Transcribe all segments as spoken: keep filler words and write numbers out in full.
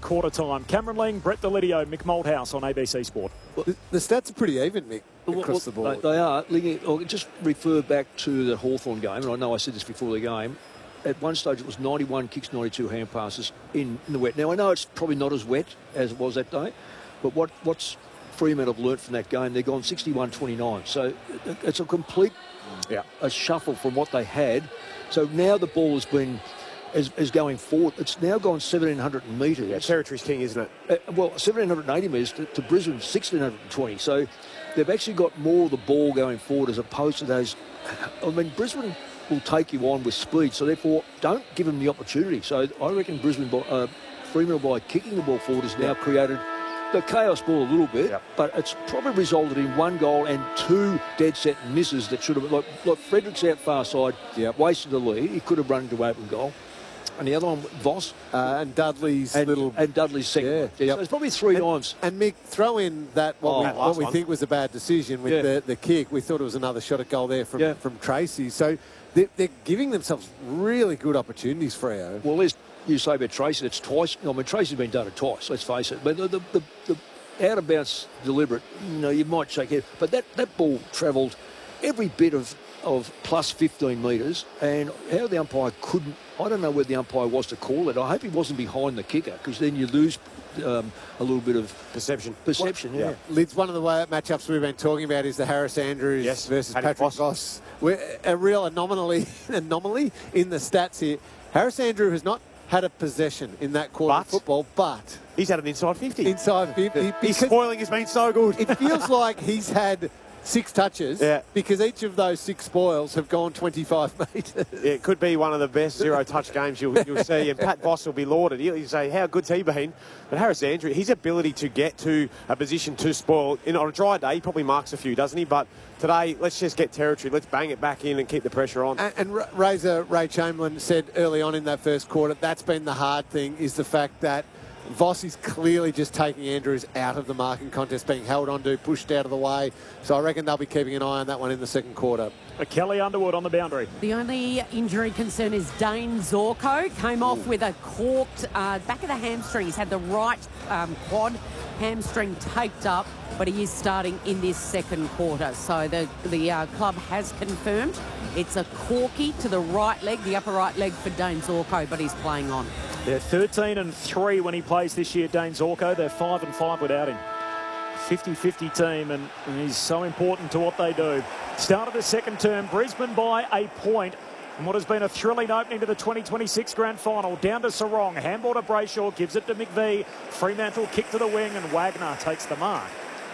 quarter time. Cameron Ling, Brett Delidio, Mick Malthouse on A B C Sport. Well, the, the stats are pretty even, Mick, across well, the board. They, they are. Ling, I'll just refer back to the Hawthorn game, and I know I said this before the game. At one stage, it was ninety-one kicks, ninety-two hand passes in, in the wet. Now, I know it's probably not as wet as it was that day, but what what's Fremantle have learnt from that game, they're gone sixty-one twenty-nine. So it's a complete yeah. a shuffle from what they had. So now the ball has been is, is going forward. It's now gone seventeen hundred metres. Yeah, territory's king, isn't it? Uh, well, seventeen hundred eighty metres to, to Brisbane, sixteen hundred twenty. So they've actually got more of the ball going forward as opposed to those. I mean, Brisbane will take you on with speed, so therefore don't give them the opportunity. So I reckon Brisbane, uh, Fremantle, by kicking the ball forward, has now yeah. created the chaos ball a little bit, yep. but it's probably resulted in one goal and two dead set misses that should have, like, like Frederick's out far side, yep. wasted the lead. He could have run into open goal. And the other one, Voss. Uh, and Dudley's and, little... And Dudley's second. Yeah, one. Yeah, yep. so it's probably three and, times. And Mick, throw in that, what oh, we, that what we one. think was a bad decision with yeah. the, the kick. We thought it was another shot at goal there from, yeah. from Tracy. So they're, they're giving themselves really good opportunities, Freo. Well, there's, you say about Tracy, it's twice. I mean, Tracy's been done it twice, let's face it. But the, the, the, the out of bounce deliberate, you know, you might shake it. But that, that ball travelled every bit of, of plus fifteen metres, and how the umpire couldn't, I don't know where the umpire was to call it. I hope he wasn't behind the kicker, because then you lose um, a little bit of perception. Perception, yeah. yeah. Lids, one of the matchups we've been talking about is the Harris Andrews yes. versus Patrick Patrick Voss. We're a real anomaly, anomaly in the stats here. Harris Andrew has not had a possession in that quarter but, of football, but he's had an inside fifty. Inside fifty. His spoiling has been so good. It feels like he's had six touches yeah. because each of those six spoils have gone twenty-five metres. Yeah, it could be one of the best zero-touch games you'll, you'll see, and Pat Voss will be lauded. He'll say, how good's he been? But Harris Andrew, his ability to get to a position to spoil, in, on a dry day, he probably marks a few, doesn't he? But today, let's just get territory. Let's bang it back in and keep the pressure on. And, and Razor Ray Chamberlain said early on in that first quarter, that's been the hard thing, is the fact that Voss is clearly just taking Andrews out of the marking contest, being held onto, pushed out of the way. So I reckon they'll be keeping an eye on that one in the second quarter. Kelly Underwood on the boundary. The only injury concern is Dane Zorko. Came off with a corked uh, back of the hamstring. He's had the right um, quad hamstring taped up, but he is starting in this second quarter. So the, the uh, club has confirmed it's a corky to the right leg, the upper right leg for Dane Zorko, but he's playing on. They're thirteen and three when he plays this year, Dane Zorko. They're five and five without him. fifty fifty team, and, and he's so important to what they do. Start of the second term, Brisbane by a point. And what has been a thrilling opening to the twenty twenty-six Grand Final. Down to Sarong, handball to Brayshaw, gives it to McVee. Fremantle kick to the wing, and Wagner takes the mark.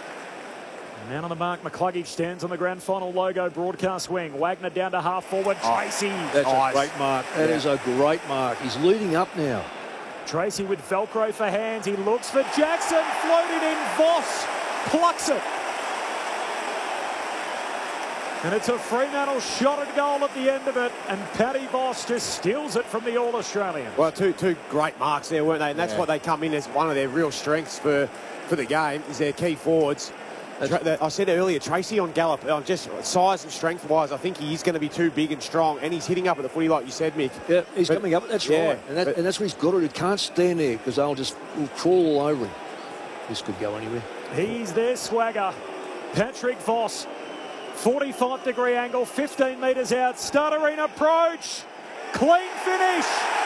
Man on the mark, McCluggage stands on the Grand Final logo broadcast wing. Wagner down to half forward, Tracy. That's nice. a great mark. That yeah. is a great mark. He's leading up now. Tracy with Velcro for hands. He looks for Jackson, floated in. Voss plucks it. And it's a Fremantle shot at goal at the end of it, and Paddy Voss just steals it from the All-Australian. Well, two two great marks there, weren't they? And that's yeah. what they come in as one of their real strengths for, for the game, is their key forwards. I said earlier, Tracy on Gallop, just size and strength-wise, I think he is going to be too big and strong, and he's hitting up at the footy like you said, Mick. Yeah, he's but, coming up. That's yeah, right. And, that, but, and that's what he's got to do. He can't stand there because they'll just will crawl all over him. This could go anywhere. He's their swagger. Patrick Voss, forty-five degree angle, fifteen metres out, stuttering approach, clean finish.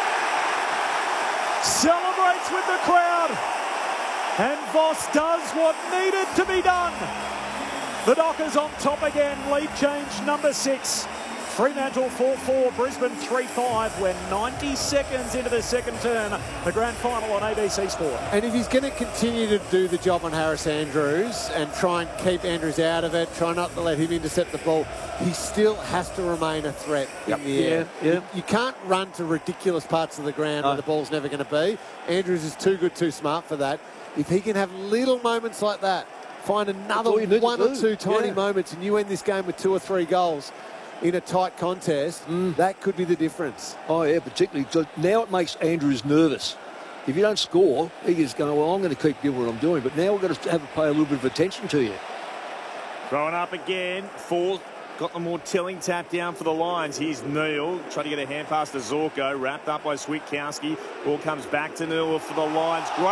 Celebrates with the crowd. And Voss does what needed to be done. The Dockers on top again. Lead change number six. Fremantle four four, Brisbane three five. We're ninety seconds into the second term. The Grand Final on A B C Sport. And if he's going to continue to do the job on Harris Andrews and try and keep Andrews out of it, try not to let him intercept the ball, he still has to remain a threat yep. in the air. Yeah, yeah. You, you can't run to ridiculous parts of the ground no. where the ball's never going to be. Andrews is too good, too smart for that. If he can have little moments like that, find another one or two tiny yeah. moments, and you end this game with two or three goals in a tight contest, mm. that could be the difference. Oh, yeah, particularly. So now it makes Andrews nervous. If you don't score, he just going, well, I'm going to keep doing what I'm doing. But now we've got to have to pay a little bit of attention to you. Throwing up again. Four. Got the more telling tap down for the Lions. Here's Neil trying to get a hand pass to Zorko. Wrapped up by Switkowski. Ball comes back to Neil for the Lions. Great.